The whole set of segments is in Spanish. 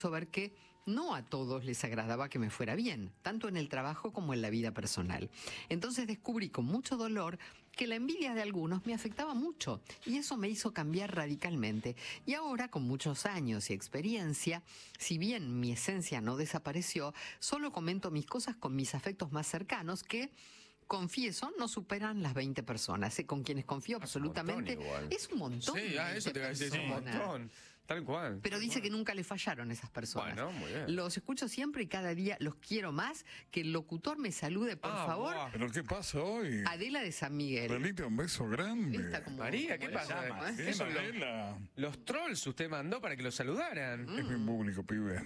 ver que no a todos les agradaba que me fuera bien, tanto en el trabajo como en la vida personal. Entonces descubrí con mucho dolor que la envidia de algunos me afectaba mucho y eso me hizo cambiar radicalmente. Y ahora, con muchos años y experiencia, si bien mi esencia no desapareció, solo comento mis cosas con mis afectos más cercanos que, confieso, no superan las 20 personas. Con quienes confío absolutamente. Es un montón. Sí, eso te iba a decir, es un montón. Tal cual. Pero dice que nunca le fallaron esas personas. Bueno, muy bien. Los escucho siempre y cada día los quiero más. Que el locutor me salude, por favor. Buah. ¿Pero qué pasa hoy? Adela de San Miguel. Relita, un beso grande. Está como- María, ¿qué como pasa? la llama, ¿eh? Bien, Eso lo- Adela. Los trolls usted mandó para que los saludaran. Es mi público, pibe.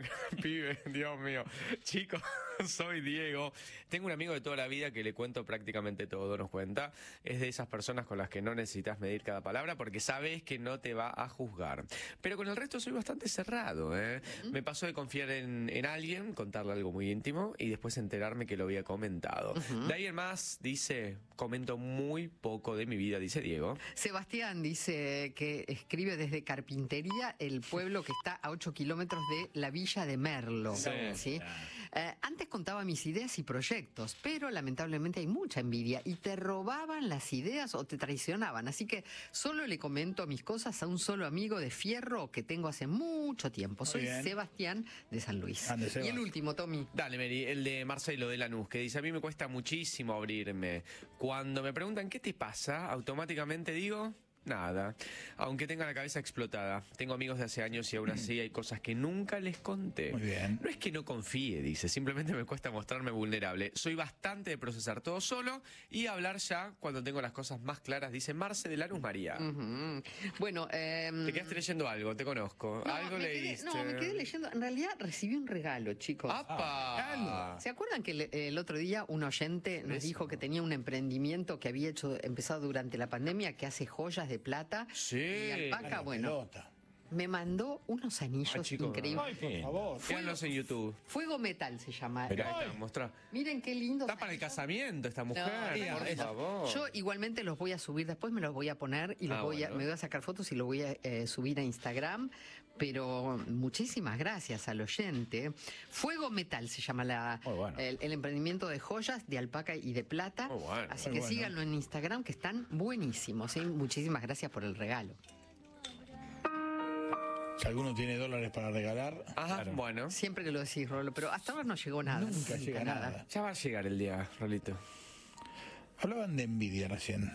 Pibe, Dios mío. Chicos, soy Diego. Tengo un amigo de toda la vida que le cuento prácticamente todo, nos cuenta. Es de esas personas con las que no necesitas medir cada palabra porque sabes que no te va a juzgar. Pero con el resto soy bastante cerrado, ¿eh? Me pasó de confiar en alguien, contarle algo muy íntimo y después enterarme que lo había comentado. De ahí en más, dice, comento muy poco de mi vida, dice Diego. Sebastián dice que escribe desde Carpintería, el pueblo que está a 8 kilómetros de la villa de Merlo. Sí. Antes contaba mis ideas y proyectos, pero lamentablemente hay mucha envidia y te robaban las ideas o te traicionaban. Así que solo le comento mis cosas a un solo amigo de fierro que tengo hace mucho tiempo. Soy bien. Sebastián de San Luis. Grande, Y Sebas. el último, Tommy. Dale, Mary, el de Marcelo de Lanús, que dice, a mí me cuesta muchísimo abrirme. Cuando me preguntan qué te pasa, automáticamente digo, nada. Aunque tenga la cabeza explotada. Tengo amigos de hace años y aún así hay cosas que nunca les conté. Muy bien. No es que no confíe, dice, simplemente me cuesta mostrarme vulnerable. Soy bastante de procesar todo solo y hablar ya cuando tengo las cosas más claras, dice Marce de Lanús María. Bueno, Te quedaste leyendo algo, te conozco. Algo leíste. me quedé leyendo. En realidad recibí un regalo, chicos. ¡Apa! ¿Se acuerdan que el otro día un oyente nos dijo que tenía un emprendimiento que había empezado durante la pandemia, que hace joyas de plata Sí. y alpaca? La Bueno, pelota. me mandó unos anillos chicos. increíbles. Ay, por favor. Véanlos en YouTube. Fuego Metal se llama. Mirá, ahí está, mostrá. Miren qué lindo. Está para el casamiento esta mujer, No, por no. favor. Yo igualmente los voy a subir, después me los voy a poner y Bueno. me voy a sacar fotos y los voy a subir a Instagram. Pero muchísimas gracias al oyente. Fuego Metal se llama Muy bueno. el emprendimiento de joyas de alpaca y de plata. Muy bueno, Así muy que bueno. síganlo en Instagram, que están buenísimos. ¿Eh? Muchísimas gracias por el regalo. Si alguno tiene dólares para regalar, Ajá, bueno. Siempre que lo decís, Rolo, pero hasta ahora no llegó nada. nunca llega nada. Ya va a llegar el día, Rolito. Hablaban de envidia recién.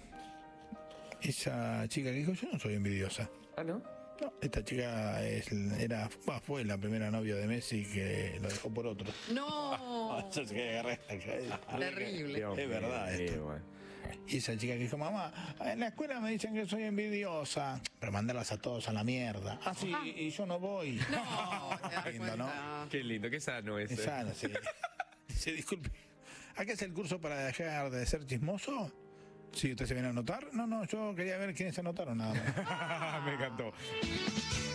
Esa chica que dijo, yo no soy envidiosa. Ah, ¿no? No, esta chica fue la primera novia de Messi que lo dejó por otro. No, Yo sé que agarré terrible. Dios Es verdad mío, esto. bueno. Y esa chica que dijo, mamá, en la escuela me dicen que soy envidiosa, pero mandarlas a todos a la mierda. Ah, sí, y yo no voy. No, te das Lindo, ¿no? cuenta. Qué lindo, qué sano ese. Es sano, sí. Sí, disculpe. ¿A qué es el curso para dejar de ser chismoso? Sí, ¿usted se viene a anotar? No, yo quería ver quiénes se anotaron nada más. Me encantó.